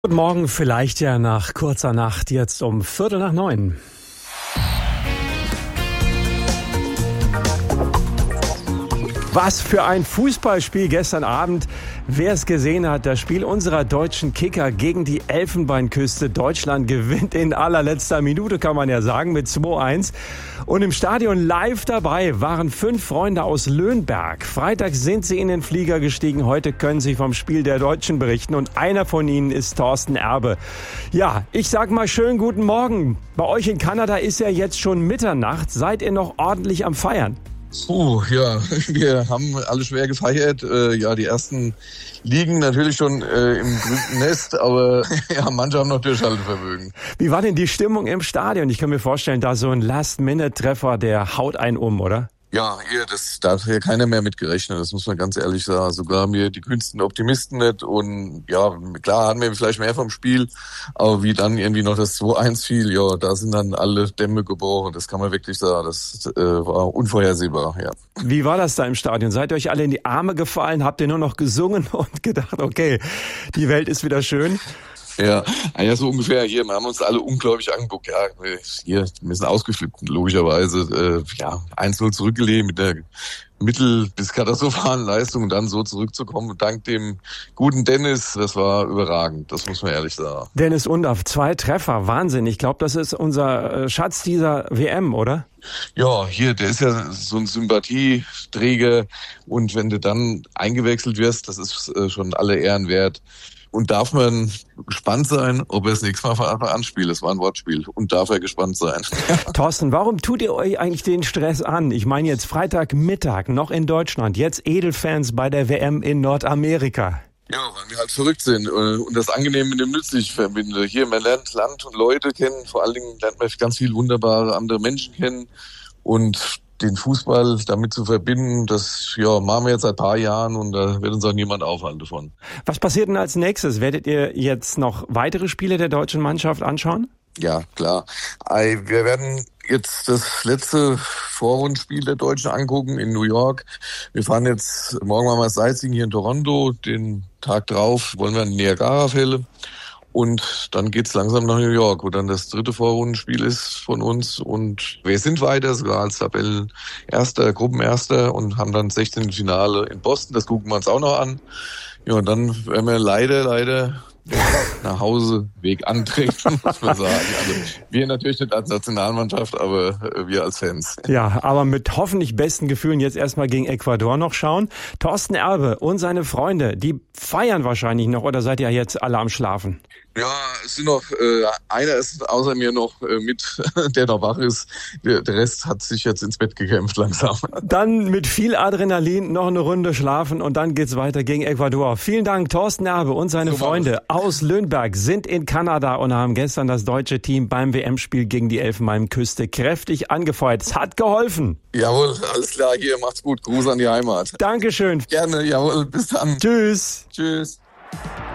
Guten Morgen, vielleicht ja nach kurzer Nacht, jetzt um 8:45. Was für ein Fußballspiel gestern Abend. Wer es gesehen hat, das Spiel unserer deutschen Kicker gegen die Elfenbeinküste. Deutschland gewinnt in allerletzter Minute, kann man ja sagen, mit 2:1. Und im Stadion live dabei waren 5 Freunde aus Löhnberg. Freitag sind sie in den Flieger gestiegen. Heute können sie vom Spiel der Deutschen berichten. Und einer von ihnen ist Thorsten Erbe. Ja, ich sag mal schönen guten Morgen. Bei euch in Kanada ist ja jetzt schon Mitternacht. Seid ihr noch ordentlich am Feiern? Ja, wir haben alle schwer gefeiert. Die ersten liegen natürlich schon im grünen Nest, aber ja, manche haben noch Durchhaltevermögen. Wie war denn die Stimmung im Stadion? Ich kann mir vorstellen, da so ein Last-Minute-Treffer, der haut einen oder? Ja, da hat ja keiner mehr mitgerechnet, das muss man ganz ehrlich sagen. Sogar mir die kühnsten Optimisten nicht. Und ja, klar hatten wir vielleicht mehr vom Spiel, aber wie dann irgendwie noch das 2:1 fiel, ja, da sind dann alle Dämme gebrochen. Das kann man wirklich sagen. Das war unvorhersehbar, ja. Wie war das da im Stadion? Seid ihr euch alle in die Arme gefallen? Habt ihr nur noch gesungen und gedacht, okay, die Welt ist wieder schön? Ja, so ungefähr. Hier, wir haben uns alle unglaublich angeguckt. Ja, wir sind ausgeflippt, logischerweise. 1:0 zurückgelegen mit der mittel- bis katastrophalen Leistung und dann so zurückzukommen. Dank dem guten Dennis, das war überragend. Das muss man ehrlich sagen. Dennis Undaff, 2 Treffer, Wahnsinn. Ich glaube, das ist unser Schatz dieser WM, oder? Ja, der ist ja so ein Sympathieträger. Und wenn du dann eingewechselt wirst, das ist schon alle Ehren wert. Und darf man gespannt sein, ob er das nächste Mal von Anfang an spielt. Das war ein Wortspiel. Und darf er gespannt sein. Thorsten, warum tut ihr euch eigentlich den Stress an? Ich meine jetzt Freitagmittag noch in Deutschland, jetzt Edelfans bei der WM in Nordamerika. Ja, weil wir halt verrückt sind und das Angenehm mit dem Nützlichen verbinde. Hier, man lernt Land und Leute kennen. Vor allen Dingen lernt man ganz viele wunderbare andere Menschen kennen. Und den Fußball damit zu verbinden, das machen wir jetzt seit ein paar Jahren und da wird uns auch niemand aufhalten davon. Was passiert denn als nächstes? Werdet ihr jetzt noch weitere Spiele der deutschen Mannschaft anschauen? Ja, klar. Wir werden jetzt das letzte Vorrundenspiel der Deutschen angucken in New York. Wir fahren jetzt, morgen machen wir das Sightseeing hier in Toronto, den Tag drauf wollen wir in Niagara-Fälle. Und dann geht's langsam nach New York, wo dann das 3. Vorrundenspiel ist von uns. Und wir sind weiter, sogar als Tabellenerster, Gruppenerster und haben dann 16. Finale in Boston. Das gucken wir uns auch noch an. Ja, und dann werden wir leider nach Hause Weg antreten, muss man sagen. Also wir natürlich nicht als Nationalmannschaft, aber wir als Fans. Ja, aber mit hoffentlich besten Gefühlen jetzt erstmal gegen Ecuador noch schauen. Thorsten Erbe und seine Freunde, die feiern wahrscheinlich noch oder seid ihr jetzt alle am Schlafen? Ja, es sind noch, einer ist außer mir noch mit, der noch wach ist. Der Rest hat sich jetzt ins Bett gekämpft langsam. Dann mit viel Adrenalin noch eine Runde schlafen und dann geht's weiter gegen Ecuador. Vielen Dank, Thorsten Erbe und seine Freunde aus Löhnberg sind in Kanada und haben gestern das deutsche Team beim WM-Spiel gegen die Elfenbeinküste kräftig angefeuert. Es hat geholfen. Jawohl, alles klar, hier, macht's gut. Gruß an die Heimat. Dankeschön. Gerne, jawohl, bis dann. Tschüss. Tschüss.